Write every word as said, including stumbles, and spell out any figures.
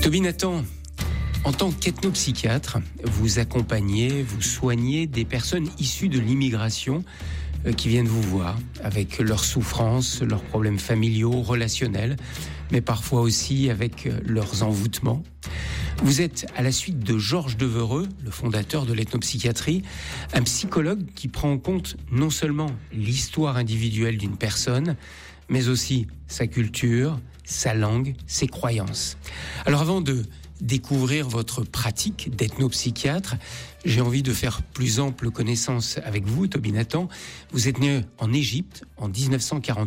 Toby Nathan, en tant qu'ethnopsychiatre, vous accompagnez, vous soignez des personnes issues de l'immigration euh, qui viennent vous voir avec leurs souffrances, leurs problèmes familiaux, relationnels, mais parfois aussi avec euh, leurs envoûtements. Vous êtes, à la suite de Georges Devereux, le fondateur de l'ethnopsychiatrie, un psychologue qui prend en compte non seulement l'histoire individuelle d'une personne, mais aussi sa culture, sa langue, ses croyances. Alors avant de découvrir votre pratique d'ethnopsychiatre, j'ai envie de faire plus ample connaissance avec vous, Toby Nathan. Vous êtes né en Égypte en dix-neuf cent quarante-huit.